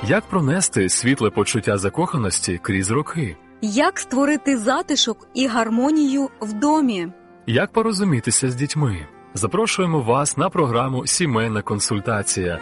Як пронести світле почуття закоханості крізь роки? Як створити затишок і гармонію в домі? Як порозумітися з дітьми? Запрошуємо вас на програму «Сімейна консультація».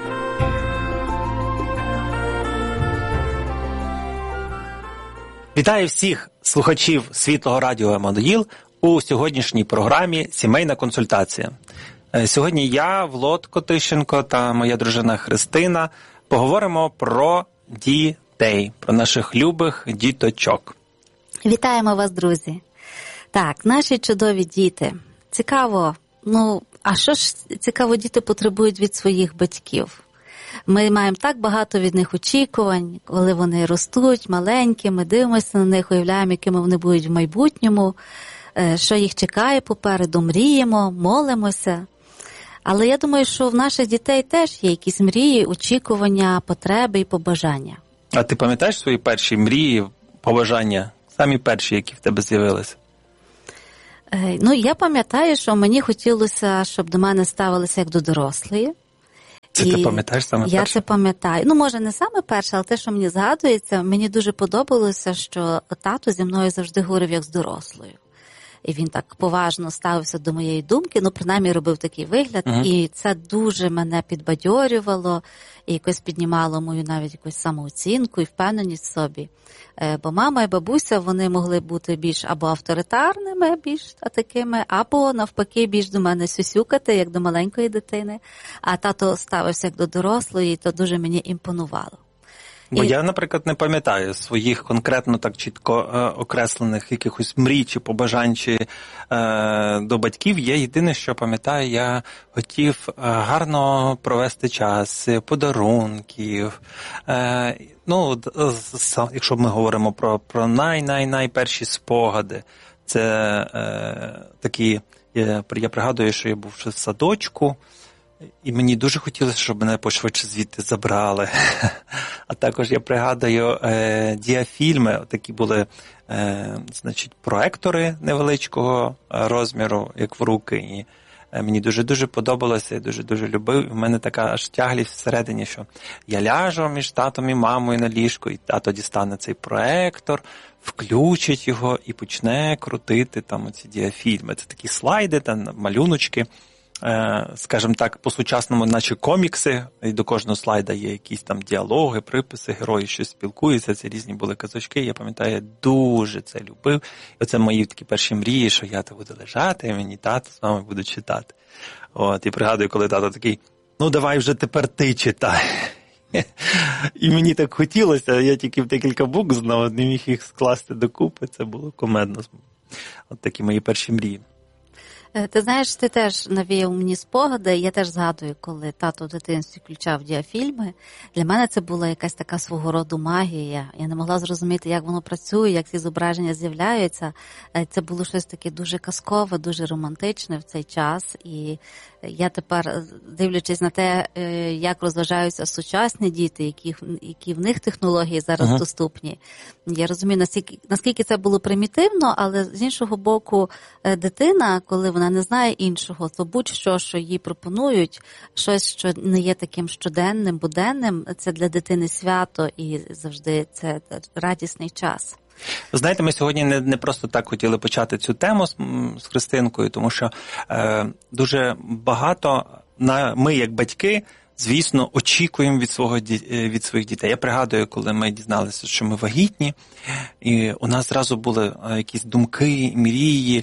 Вітаю всіх слухачів Світлого радіо Еммануїл у сьогоднішній програмі «Сімейна консультація». Сьогодні я, Влод Котищенко та моя дружина Христина поговоримо про дітей, про наших любих діточок. Вітаємо вас, друзі. Так, наші чудові діти. Цікаво, а що ж цікаво діти потребують від своїх батьків? Ми маємо так багато від них очікувань, коли вони ростуть маленькі, ми дивимося на них, уявляємо, якими вони будуть в майбутньому, що їх чекає попереду, мріємо, молимося. Але я думаю, що в наших дітей теж є якісь мрії, очікування, потреби і побажання. А ти пам'ятаєш свої перші мрії, побажання, самі перші, які в тебе з'явилися? Я пам'ятаю, що мені хотілося, щоб до мене ставилися як до дорослої. Це ти пам'ятаєш саме перше? Я це пам'ятаю. Може, не саме перше, але те, що мені згадується, мені дуже подобалося, що тато зі мною завжди говорив як з дорослою. І він так поважно ставився до моєї думки, принаймні робив такий вигляд, і це дуже мене підбадьорювало, і якось піднімало мою навіть якусь самооцінку і впевненість в собі. Бо мама і бабуся, вони могли бути більш або авторитарними, більш такими, або навпаки більш до мене сюсюкати, як до маленької дитини, а тато ставився як до дорослої, і то дуже мені імпонувало. Бо я, наприклад, не пам'ятаю своїх конкретно так чітко окреслених якихось мрій чи побажань чи до батьків. Є єдине, що пам'ятаю, я хотів гарно провести час, подарунків. Якщо ми говоримо про найперші спогади, це такі, я пригадую, що я був ще в садочку, і мені дуже хотілося, щоб мене пошвидше звідти забрали. А також я пригадую діафільми, такі були, проектори невеличкого розміру, як в руки. І мені дуже-дуже подобалося, я дуже-дуже любив. І в мене така аж тяглість всередині, що я ляжу між татом і мамою на ліжку, і тато дістане цей проектор, включить його і почне крутити там оці діафільми. Це такі слайди, там малюночки. Скажімо так, по-сучасному, наче комікси, і до кожного слайда є якісь там діалоги, приписи, герої щось спілкуються, це різні були казочки, я пам'ятаю, я дуже це любив. І оце мої такі перші мрії, що я так буду лежати, і мені тато з вами буде читати. І пригадую, коли тато такий, давай вже тепер ти читай. І мені так хотілося, я тільки в декілька букв знав, не міг їх скласти докупи, це було кумедно. От такі мої перші мрії. Ти знаєш, ти теж навіяв мені спогади, я теж згадую, коли тато в дитинстві включав діафільми. Для мене це була якась така свого роду магія. Я не могла зрозуміти, як воно працює, як ці зображення з'являються. Це було щось таке дуже казкове, дуже романтичне в цей час. І я тепер, дивлячись на те, як розважаються сучасні діти, які в них технології зараз доступні, я розумію, наскільки це було примітивно, але з іншого боку, дитина, коли вона не знає іншого, то будь-що, що їй пропонують, щось, що не є таким щоденним, буденним, це для дитини свято і завжди це радісний час. Ви знаєте, ми сьогодні не просто так хотіли почати цю тему з Христинкою, тому що дуже багато ми, як батьки, звісно, очікуємо від своїх дітей. Я пригадую, коли ми дізналися, що ми вагітні, і у нас зразу були якісь думки, мрії,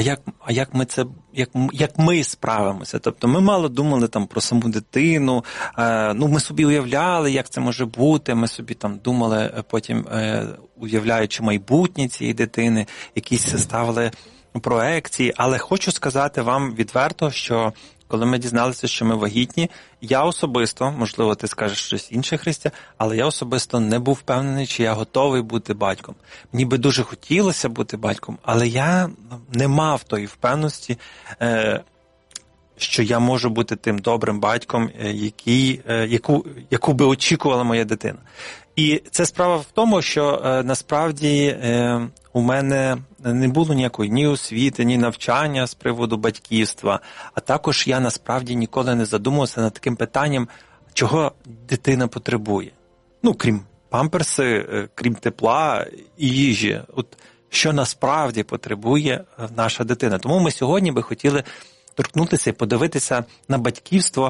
як ми справимося. Тобто ми мало думали там про саму дитину, ми собі уявляли, як це може бути, ми собі там думали потім, уявляючи майбутнє цієї дитини, якісь ставили проекції, але хочу сказати вам відверто, що коли ми дізналися, що ми вагітні, я особисто, можливо, ти скажеш щось інше, Христя, але я особисто не був впевнений, чи я готовий бути батьком. Мені би дуже хотілося бути батьком, але я не мав тої впевненості, що я можу бути тим добрим батьком, яку би очікувала моя дитина. І це справа в тому, що насправді у мене не було ніякої ні освіти, ні навчання з приводу батьківства, а також я насправді ніколи не задумувався над таким питанням, чого дитина потребує. крім памперси, крім тепла і їжі, от що насправді потребує наша дитина. Тому ми сьогодні би хотіли торкнутися і подивитися на батьківство,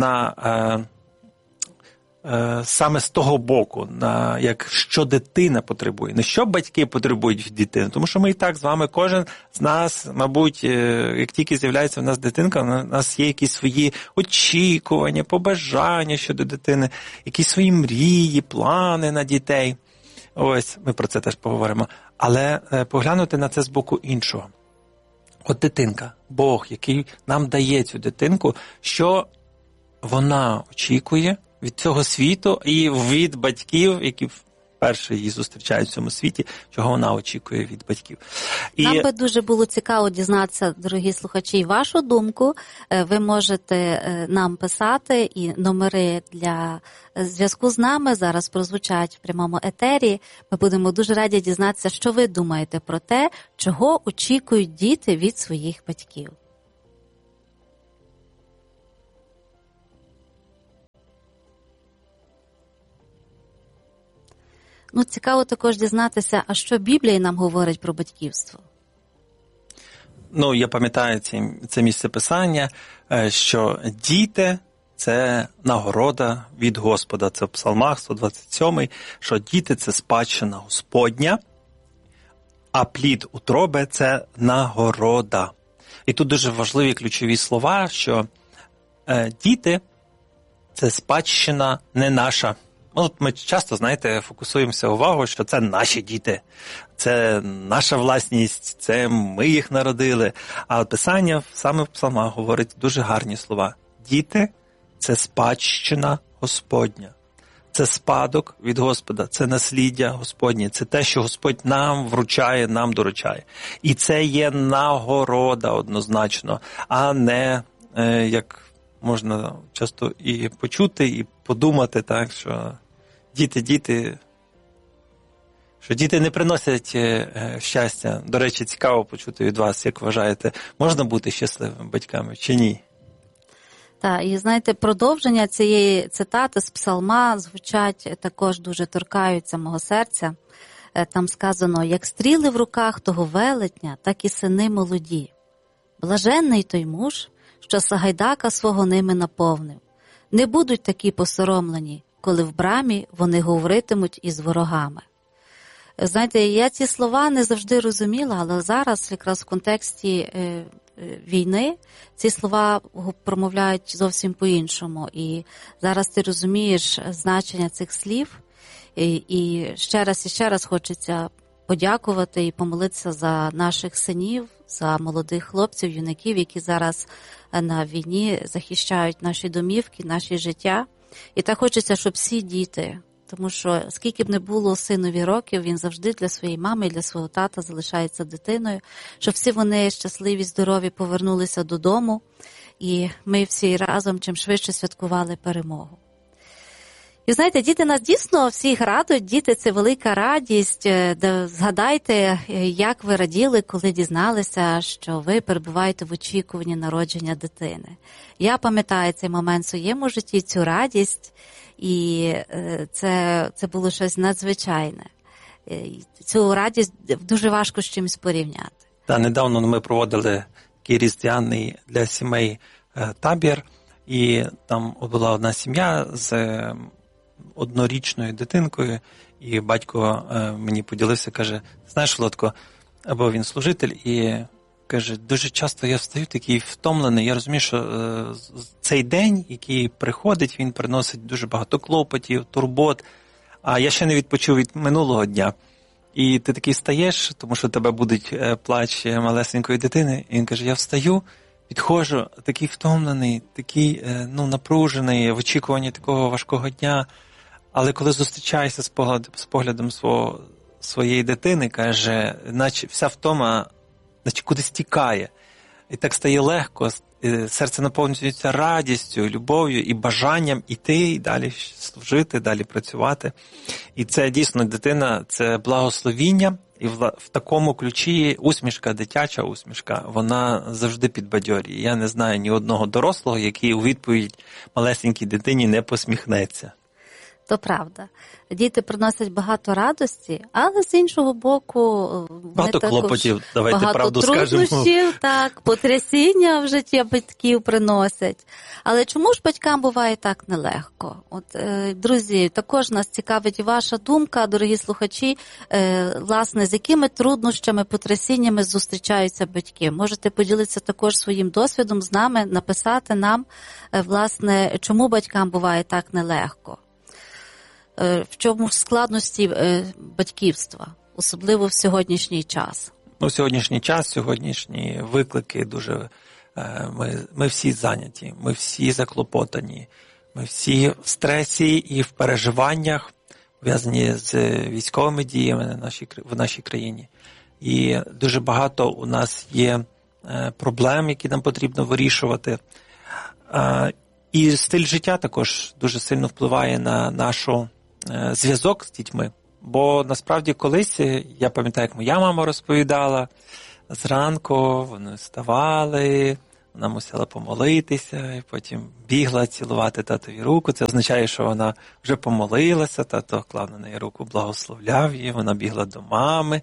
саме з того боку, що дитина потребує. Не що батьки потребують від дитини, тому що ми і так з вами, кожен з нас, мабуть, як тільки з'являється в нас дитинка, у нас є якісь свої очікування, побажання щодо дитини, якісь свої мрії, плани на дітей. Ось, ми про це теж поговоримо. Але поглянути на це з боку іншого. От дитинка, Бог, який нам дає цю дитинку, що вона очікує від цього світу і від батьків, які вперше її зустрічають в цьому світі, чого вона очікує від батьків. Нам би дуже було цікаво дізнатися, дорогі слухачі, вашу думку. Ви можете нам писати, і номери для зв'язку з нами зараз прозвучать в прямому етері. Ми будемо дуже раді дізнатися, що ви думаєте про те, чого очікують діти від своїх батьків. Цікаво також дізнатися, а що Біблія нам говорить про батьківство? Я пам'ятаю це місце писання, що діти – це нагорода від Господа. Це в Псалмах 127, що діти – це спадщина Господня, а плід утроби – це нагорода. І тут дуже важливі ключові слова, що діти – це спадщина не наша. Ми часто, фокусуємося увагу, що це наші діти, це наша власність, це ми їх народили. А Писання саме в Псалмах говорить дуже гарні слова. Діти – це спадщина Господня, це спадок від Господа, це насліддя Господнє, це те, що Господь нам вручає, нам доручає. І це є нагорода однозначно, а не, як можна часто і почути, і подумати, так, що діти не приносять щастя. До речі, цікаво почути від вас, як вважаєте, можна бути щасливими батьками чи ні? Так, і знаєте, продовження цієї цитати з Псалма звучать, також дуже торкаються мого серця. Там сказано: як стріли в руках того велетня, так і сини молоді. Блаженний той муж, що Сагайдака свого ними наповнив. Не будуть такі посоромлені, коли в брамі вони говоритимуть із ворогами. Знаєте, я ці слова не завжди розуміла, але зараз якраз в контексті війни ці слова промовляють зовсім по-іншому. І зараз ти розумієш значення цих слів, і ще раз хочеться подякувати і помолитися за наших синів, за молодих хлопців, юнаків, які зараз на війні захищають наші домівки, наші життя. І так хочеться, щоб всі діти, тому що скільки б не було синові років, він завжди для своєї мами і для свого тата залишається дитиною, щоб всі вони щасливі, здорові повернулися додому, і ми всі разом чим швидше святкували перемогу. І знаєте, діти нас дійсно всіх радують, діти – це велика радість. Згадайте, як ви раділи, коли дізналися, що ви перебуваєте в очікуванні народження дитини. Я пам'ятаю цей момент в своєму житті, цю радість, і це було щось надзвичайне. Цю радість дуже важко з чимось порівняти. Недавно ми проводили такий різдвяний для сімей табір, і там була одна сім'я з однорічною дитинкою, і батько мені поділився, каже: знаєш, Володко, або він служитель, і каже, дуже часто я встаю такий втомлений, я розумію, що цей день, який приходить, він приносить дуже багато клопотів, турбот, а я ще не відпочив від минулого дня. І ти такий встаєш, тому що тебе будуть плач малесенької дитини, і він каже: я встаю, підходжу, такий втомлений, такий напружений, в очікуванні такого важкого дня. Але коли зустрічаєшся з поглядом своєї дитини, каже, наче вся втома кудись тікає. І так стає легко, серце наповнюється радістю, любов'ю і бажанням іти і далі служити, далі працювати. І це дійсно дитина, це благословіння. І в такому ключі усмішка, дитяча усмішка, вона завжди підбадьорює. Я не знаю ні одного дорослого, який у відповідь малесенькій дитині не посміхнеться. То правда. Діти приносять багато радості, але з іншого боку, багато клопотів, давайте багато правду скажемо. труднощів, так, потрясіння в житті батьків приносять. Але чому ж батькам буває так нелегко? От, друзі, також нас цікавить і ваша думка, дорогі слухачі, власне, з якими труднощами, потрясіннями зустрічаються батьки. Можете поділитися також своїм досвідом з нами, написати нам, власне, чому батькам буває так нелегко. В чому складності батьківства, особливо в сьогоднішній час? В сьогоднішній час, сьогоднішні виклики дуже... Ми всі зайняті, ми всі заклопотані, ми всі в стресі і в переживаннях, пов'язані з військовими діями в нашій країні. І дуже багато у нас є проблем, які нам потрібно вирішувати. І стиль життя також дуже сильно впливає на наш зв'язок з дітьми. Бо насправді колись, я пам'ятаю, як моя мама розповідала, зранку вони вставали, вона мусила помолитися, і потім бігла цілувати татові руку. Це означає, що вона вже помолилася, тато клав на неї руку, благословляв її, вона бігла до мами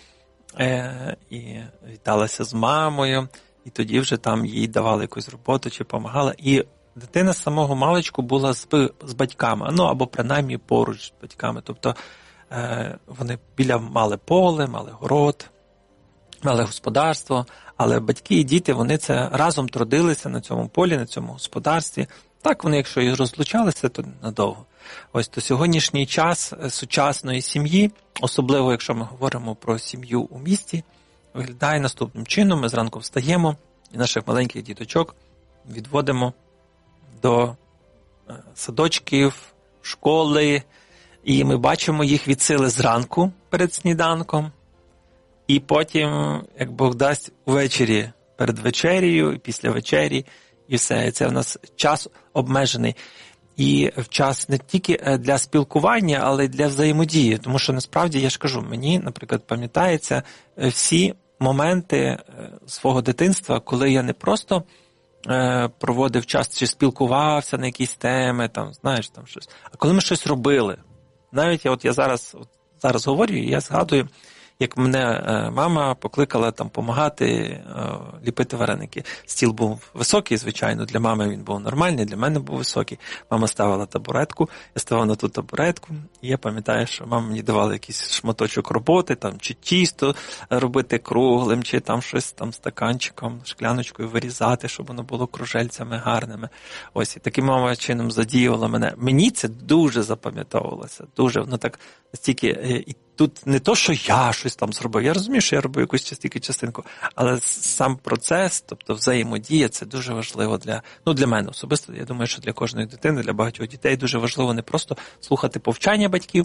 і віталася з мамою, і тоді вже там їй давали якусь роботу чи допомагала. І дитина з самого маличку була з батьками, або принаймні поруч з батьками. Тобто вони мали поле, мали город, мали господарство, але батьки і діти, вони це разом трудилися на цьому полі, на цьому господарстві. Так, вони, якщо і розлучалися, то надовго. Ось, то сьогоднішній час сучасної сім'ї, особливо, якщо ми говоримо про сім'ю у місті, виглядає наступним чином. Ми зранку встаємо і наших маленьких діточок відводимо до садочків, школи, і ми бачимо їх від сили зранку перед сніданком, і потім, як Бог дасть, ввечері перед вечерею, і після вечері, і все. Це в нас час обмежений. І час не тільки для спілкування, але й для взаємодії. Тому що, насправді, я ж кажу, мені, наприклад, пам'ятаються всі моменти свого дитинства, коли я не просто проводив час чи спілкувався на якісь теми, там, знаєш, там щось, а коли ми щось робили. Навіть я зараз говорю, і я згадую, як мене мама покликала там допомагати ліпити вареники. Стіл був високий, звичайно, для мами він був нормальний, для мене був високий. Мама ставила табуретку, я ставав на ту табуретку, і я пам'ятаю, що мама мені давала якийсь шматочок роботи, там, чи тісто робити круглим, чи там щось там стаканчиком, шкляночкою вирізати, щоб воно було кружельцями гарними. Ось, і таким мама чином задіювала мене. Мені це дуже запам'ятовувалося, дуже, воно так настільки... Тут не то, що я щось там зробив. Я розумію, що я робив якусь частинку, але сам процес, тобто взаємодія, це дуже важливо для мене особисто. Я думаю, що для кожної дитини, для багатьох дітей дуже важливо не просто слухати повчання батьків,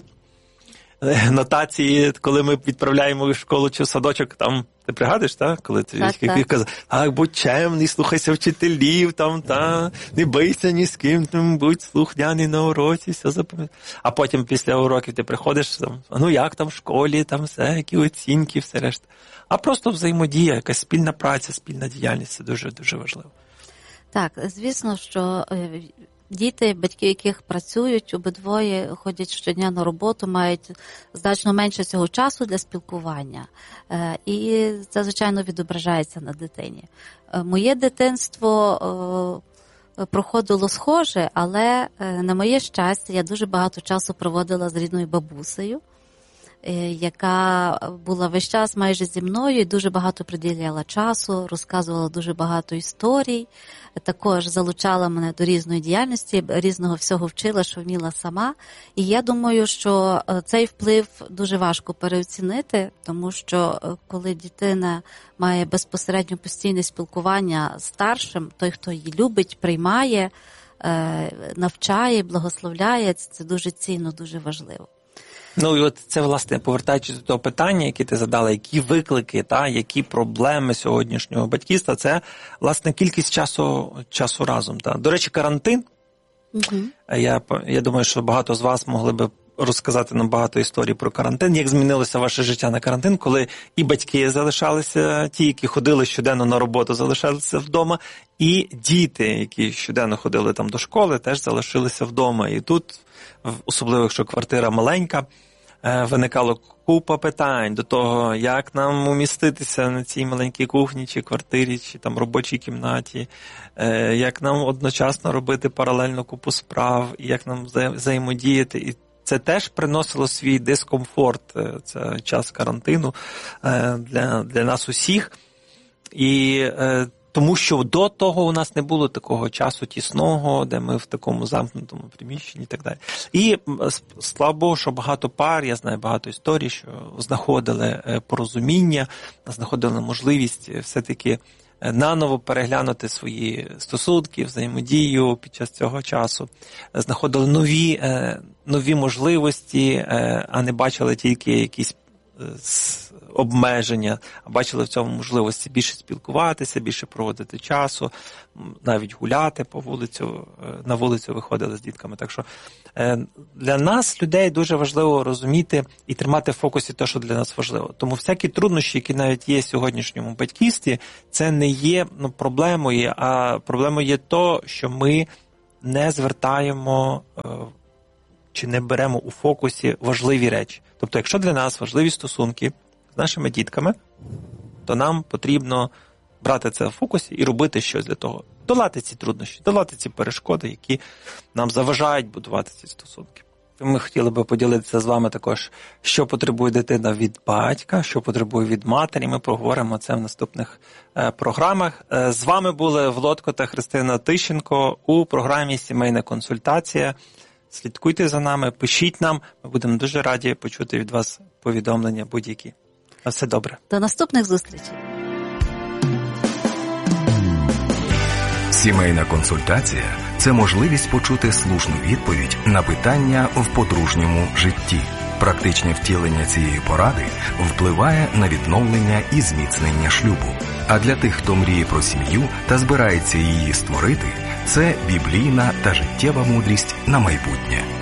нотації, коли ми відправляємо в школу чи в садочок, там, ти пригадуєш, так? Коли ти казав, будь чемний, слухайся вчителів, там, не бийся ні з ким, там, будь слухняний на уроці, все запам'ятай. А потім після уроків ти приходиш, там, як там в школі, там все, які оцінки, все решта. А просто взаємодія, якась спільна праця, спільна діяльність, це дуже-дуже важливо. Так, звісно, що діти, батьки, яких працюють, обидвоє ходять щодня на роботу, мають значно менше цього часу для спілкування. І це, звичайно, відображається на дитині. Моє дитинство проходило схоже, але на моє щастя я дуже багато часу проводила з рідною бабусею, яка була весь час майже зі мною і дуже багато приділяла часу, розказувала дуже багато історій, також залучала мене до різної діяльності, різного всього вчила, що вміла сама. І я думаю, що цей вплив дуже важко переоцінити, тому що коли дитина має безпосередньо постійне спілкування з старшим, той, хто її любить, приймає, навчає, благословляє, це дуже цінно, дуже важливо. Ну і от це, власне, повертаючись до того питання, яке ти задала, які виклики, які проблеми сьогоднішнього батьківства, це, власне, кількість часу разом. До речі, карантин, я думаю, що багато з вас могли би розказати нам багато історій про карантин, як змінилося ваше життя на карантин, коли і батьки залишалися, ті, які ходили щоденно на роботу, залишалися вдома, і діти, які щоденно ходили там до школи, теж залишилися вдома. І тут, особливо якщо квартира маленька, виникало купа питань до того, як нам уміститися на цій маленькій кухні, чи квартирі, чи там робочій кімнаті, як нам одночасно робити паралельно купу справ, і як нам взаємодіяти. І це теж приносило свій дискомфорт, це час карантину для нас усіх. І тому що до того у нас не було такого часу тісного, де ми в такому замкнутому приміщенні і так далі. І, слава Богу, що багато пар, я знаю багато історій, що знаходили порозуміння, знаходили можливість все-таки наново переглянути свої стосунки, взаємодію під час цього часу, знаходили нові можливості, а не бачили тільки якісь обмеження, а бачили в цьому можливості більше спілкуватися, більше проводити часу, навіть гуляти на вулицю виходили з дітками. Так що для нас, людей, дуже важливо розуміти і тримати в фокусі те, що для нас важливо. Тому всякі труднощі, які навіть є в сьогоднішньому батьківстві, це не є проблемою, а проблемою є то, що ми не звертаємо чи не беремо у фокусі важливі речі. Тобто, якщо для нас важливі стосунки з нашими дітками, то нам потрібно брати це в фокусі і робити щось для того. Долати ці труднощі, долати ці перешкоди, які нам заважають будувати ці стосунки. Ми хотіли би поділитися з вами також, що потребує дитина від батька, що потребує від матері. Ми поговоримо це в наступних програмах. З вами були Володко та Христина Тищенко у програмі «Сімейна консультація». Слідкуйте за нами, пишіть нам, ми будемо дуже раді почути від вас повідомлення будь-які. На все добре. До наступних зустрічей. Сімейна консультація – це можливість почути слушну відповідь на питання в подружньому житті. Практичне втілення цієї поради впливає на відновлення і зміцнення шлюбу. А для тих, хто мріє про сім'ю та збирається її створити, це біблійна та життєва мудрість на майбутнє.